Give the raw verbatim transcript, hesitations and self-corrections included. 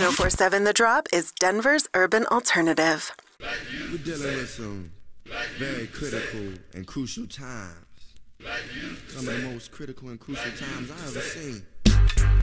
one oh four point seven The Drop is Denver's urban alternative. We're dealing with some very critical and crucial times. Some of the most critical and crucial times I ever seen.